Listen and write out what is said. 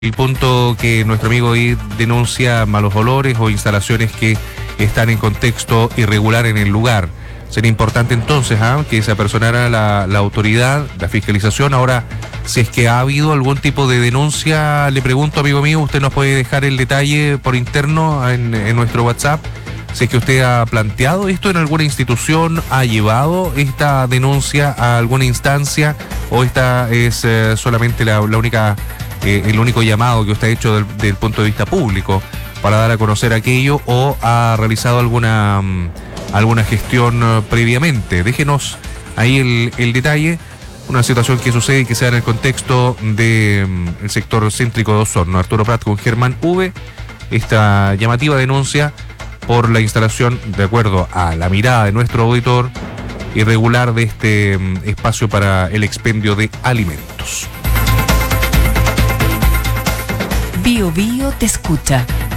El punto que nuestro amigo ahí denuncia malos olores o instalaciones que están en contexto irregular en el lugar. Sería importante entonces que se apersonara la autoridad, la fiscalización. Ahora, si es que ha habido algún tipo de denuncia, le pregunto, amigo mío, usted nos puede dejar el detalle por interno en nuestro WhatsApp. Si es que usted ha planteado esto en alguna institución, ha llevado esta denuncia a alguna instancia, o esta es solamente la única... el único llamado que usted ha hecho del punto de vista público para dar a conocer aquello, o ha realizado alguna gestión previamente. Déjenos ahí el detalle. Una situación que sucede y que se da en el contexto del sector céntrico de Osorno. Arturo Prat con Germán V. Esta llamativa denuncia por la instalación, de acuerdo a la mirada de nuestro auditor, irregular de este espacio para el expendio de alimentos. Bio Bio te escucha.